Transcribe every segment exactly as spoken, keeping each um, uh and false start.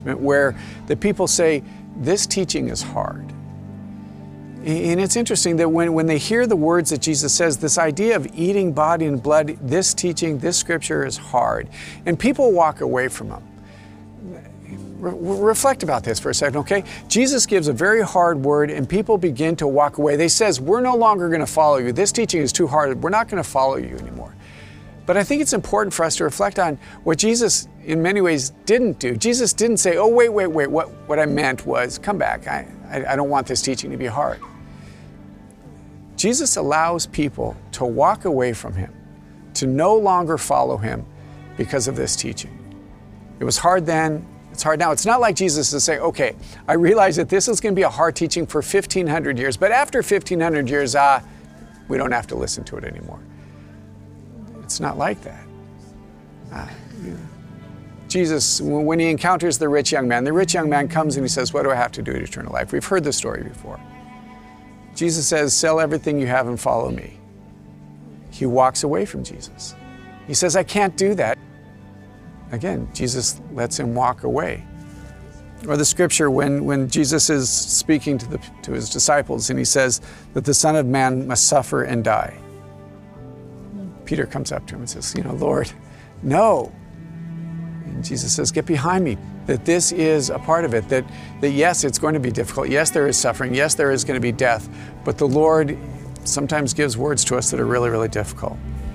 where the people say, this teaching is hard. And it's interesting that when, when they hear the words that Jesus says, this idea of eating body and blood, this teaching, this scripture is hard. And people walk away from them. Re- reflect about this for a second, okay? Jesus gives a very hard word and people begin to walk away. They says, we're no longer going to follow you. This teaching is too hard. We're not going to follow you anymore. But I think it's important for us to reflect on what Jesus, in many ways, didn't do. Jesus didn't say, oh, wait, wait, wait, what, what I meant was, come back. I, I, I don't want this teaching to be hard. Jesus allows people to walk away from him, to no longer follow him because of this teaching. It was hard then, it's hard now. It's not like Jesus is saying, okay, I realize that this is going to be a hard teaching for fifteen hundred years, but after fifteen hundred years, ah, we don't have to listen to it anymore. It's not like that. Uh, you know. Jesus, when he encounters the rich young man, the rich young man comes and he says, what do I have to do to eternal life? We've heard this story before. Jesus says, sell everything you have and follow me. He walks away from Jesus. He says, I can't do that. Again, Jesus lets him walk away. Or the scripture when, when Jesus is speaking to, the, to his disciples and he says that the Son of Man must suffer and die. Peter comes up to him and says, you know, Lord, no. And Jesus says, get behind me, that this is a part of it, that, that yes, it's going to be difficult. Yes, there is suffering. Yes, there is going to be death. But the Lord sometimes gives words to us that are really, really difficult.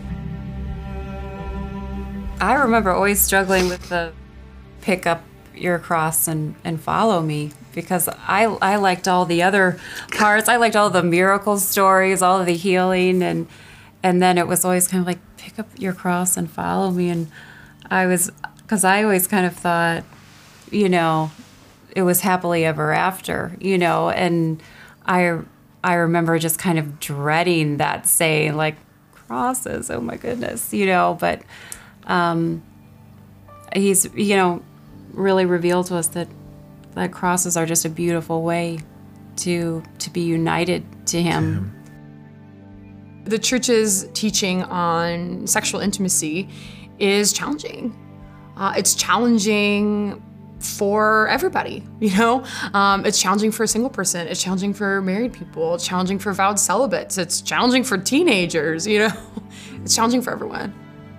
I remember always struggling with the pick up your cross and, and follow me, because I, I liked all the other parts. I liked all the miracle stories, all of the healing, and And then it was always kind of like, pick up your cross and follow me. And I was, because I always kind of thought, you know, it was happily ever after, you know. And I, I remember just kind of dreading that saying, like, crosses, oh my goodness, you know. But um, he's, you know, really revealed to us that, that crosses are just a beautiful way to, to be united to him. Yeah. The church's teaching on sexual intimacy is challenging. Uh, it's challenging for everybody, you know? Um, it's challenging for a single person. It's challenging for married people. It's challenging for vowed celibates. It's challenging for teenagers, you know? It's challenging for everyone.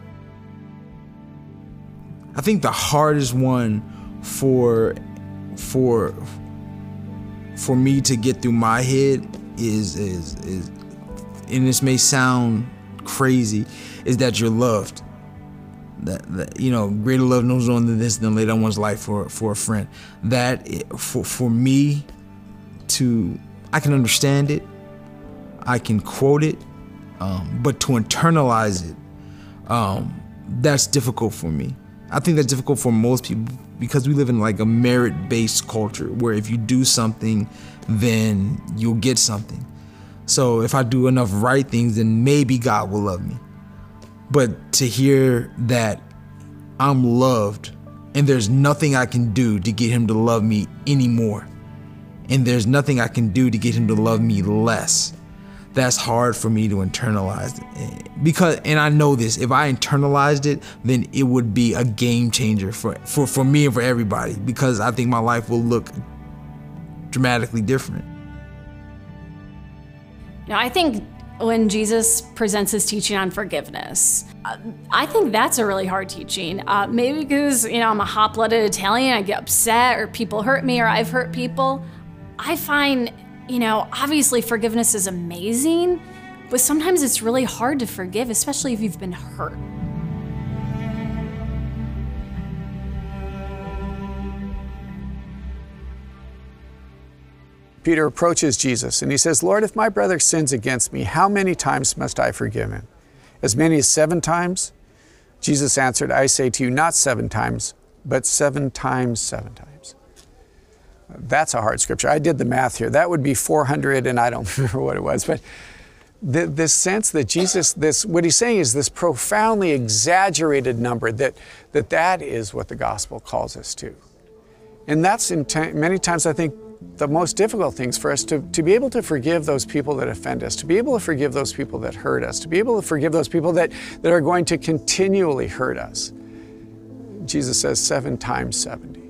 I think the hardest one for, for, for me to get through my head is, is, is, and this may sound crazy, is that you're loved. That, that you know, greater love knows no one than this, than lay down one's life for for a friend. That for for me to, I can understand it, I can quote it, um, but to internalize it, um, that's difficult for me. I think that's difficult for most people because we live in like a merit-based culture where if you do something, then you'll get something. So if I do enough right things, then maybe God will love me. But to hear that I'm loved and there's nothing I can do to get him to love me anymore, and there's nothing I can do to get him to love me less, that's hard for me to internalize. Because, and I know this, if I internalized it, then it would be a game changer for, for, for me and for everybody, because I think my life will look dramatically different. Now, I think when Jesus presents his teaching on forgiveness, uh, I think that's a really hard teaching. Uh, maybe because, you know, I'm a hot-blooded Italian, I get upset, or people hurt me, or I've hurt people. I find, you know, obviously forgiveness is amazing, but sometimes it's really hard to forgive, especially if you've been hurt. Peter approaches Jesus and he says, Lord, if my brother sins against me, how many times must I forgive him? As many as seven times? Jesus answered, I say to you, not seven times, but seven times seven times. That's a hard scripture. I did the math here. That would be four hundred, and I don't remember what it was. But th- this sense that Jesus, this what he's saying is this profoundly exaggerated number, that that, that is what the gospel calls us to. And that's in t- many times, I think, the most difficult things for us, to, to be able to forgive those people that offend us, to be able to forgive those people that hurt us, to be able to forgive those people that, that are going to continually hurt us. Jesus says seven times seventy.